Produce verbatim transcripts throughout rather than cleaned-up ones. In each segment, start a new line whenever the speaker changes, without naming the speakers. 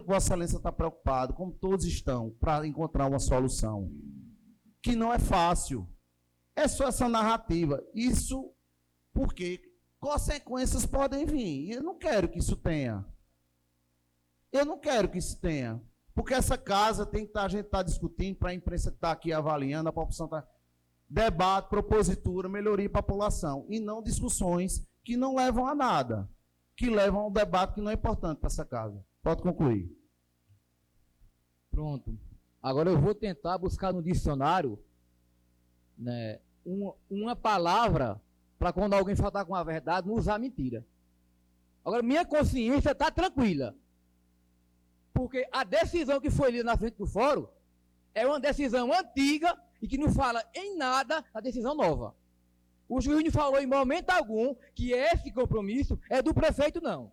que Vossa Excelência está preocupado, como todos estão, para encontrar uma solução. Que não é fácil. É só essa narrativa. Isso porque consequências podem vir. E eu não quero que isso tenha. Eu não quero que isso tenha. Porque essa casa tem que estar, a gente está discutindo, para a imprensa que está aqui avaliando, a população está... Debate, propositura, melhoria para a população. E não discussões que não levam a nada. Que levam a um debate que não é importante para essa casa. Pode concluir.
Pronto. Agora eu vou tentar buscar no dicionário, né, uma, uma palavra para quando alguém faltar com a verdade, não usar mentira. Agora, minha consciência está tranquila. Porque a decisão que foi lida na frente do fórum é uma decisão antiga e que não fala em nada da decisão nova. O juiz não falou em momento algum que esse compromisso é do prefeito, não.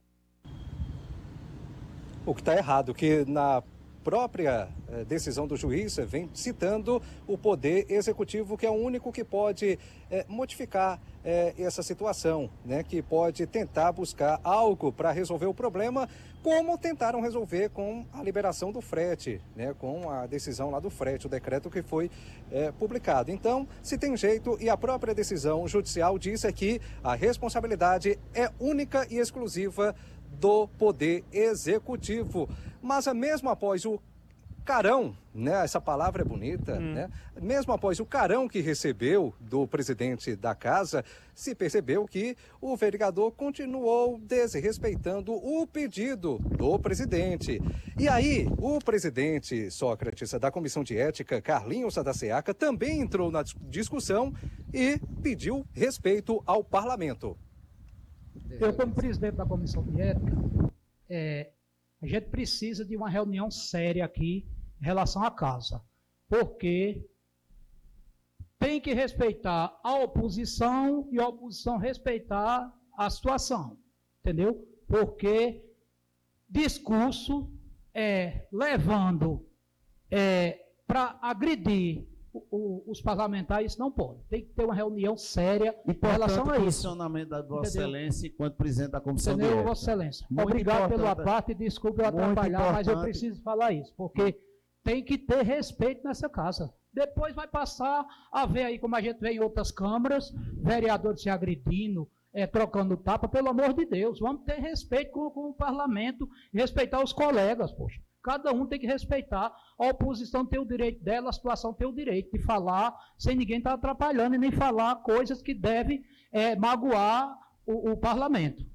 O que está errado, que na própria eh, decisão do juiz vem citando o poder executivo, que é o único que pode eh, modificar eh, essa situação, né, que pode tentar buscar algo para resolver o problema, como tentaram resolver com a liberação do frete, né, com a decisão lá do frete, o decreto que foi eh, publicado. Então, se tem jeito, e a própria decisão judicial diz que a responsabilidade é única e exclusiva do Poder Executivo. Mas mesmo após o carão, né, essa palavra é bonita, hum. né? Mesmo após o carão que recebeu do presidente da casa, se percebeu que o vereador continuou desrespeitando o pedido do presidente. E aí, o presidente, Sócrates, da Comissão de Ética, Carlinhos da SEACA, também entrou na discussão e pediu respeito ao parlamento.
Eu, como presidente da Comissão de Ética, é, a gente precisa de uma reunião séria aqui em relação à casa, porque tem que respeitar a oposição e a oposição respeitar a situação, entendeu? Porque discurso é, levando é, para agredir O, os parlamentares não podem. Tem que ter uma reunião séria
em relação a isso. O
posicionamento
da Vossa Excelência enquanto presidente da Comissão
Entendeu,
de Ética.
Vossa Excelência. Muito Obrigado pela parte, desculpe eu atrapalhar, mas eu preciso falar isso, porque tem que ter respeito nessa casa. Depois vai passar a ver aí, como a gente vê em outras câmaras, vereadores se agredindo, é, trocando tapa, pelo amor de Deus, vamos ter respeito com, com o parlamento, respeitar os colegas, poxa. Cada um tem que respeitar, a oposição tem o direito dela, a situação tem o direito de falar, sem ninguém estar atrapalhando e nem falar coisas que devem é, magoar o, o parlamento.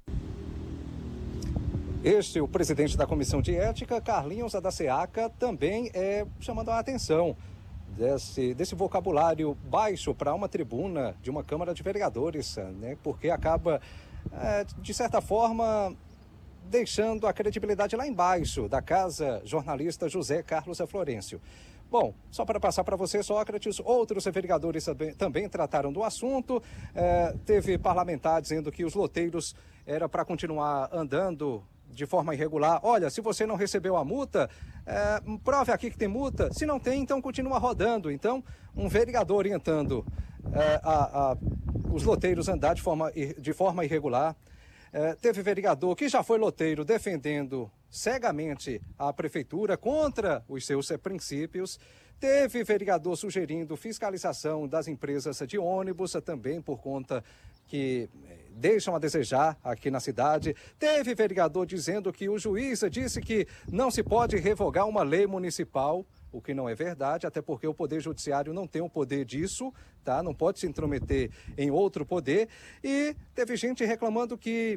Este, o presidente da Comissão de Ética, Carlinhos da SEACA, também é chamando a atenção desse, desse vocabulário baixo para uma tribuna de uma Câmara de Vereadores, né, porque acaba, é, de certa forma, deixando a credibilidade lá embaixo da casa jornalista José Carlos Florencio. Bom, só para passar para você, Sócrates, outros vereadores também, também trataram do assunto. É, teve parlamentar dizendo que os loteiros era para continuar andando de forma irregular. Olha, se você não recebeu a multa, é, prove aqui que tem multa. Se não tem, então continua rodando. Então, um vereador orientando é, a, a, os loteiros andar de forma, de forma irregular. É, teve vereador que já foi loteiro defendendo cegamente a prefeitura contra os seus princípios. Teve vereador sugerindo fiscalização das empresas de ônibus, também por conta que deixam a desejar aqui na cidade. Teve vereador dizendo que o juiz disse que não se pode revogar uma lei municipal, o que não é verdade, até porque o Poder Judiciário não tem o poder disso, tá? Não pode se intrometer em outro poder. E teve gente reclamando que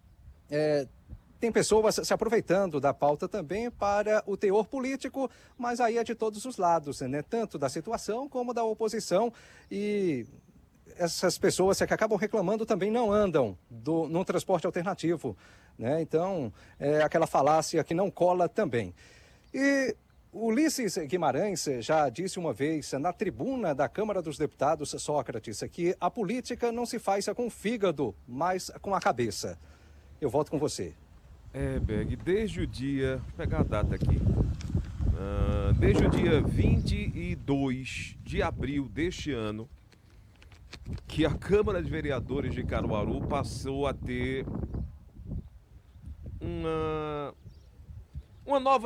é, tem pessoas se aproveitando da pauta também para o teor político, mas aí é de todos os lados, né? Tanto da situação como da oposição. E essas pessoas que acabam reclamando também não andam do, no transporte alternativo, né? Então, é aquela falácia que não cola também. E Ulisses Guimarães já disse uma vez na tribuna da Câmara dos Deputados, Sócrates, que a política não se faz com o fígado, mas com a cabeça. Eu volto com você.
É, Berg, desde o dia... Vou pegar a data aqui. Uh, desde o dia vinte e dois de abril deste ano, que a Câmara de Vereadores de Caruaru passou a ter uma, uma nova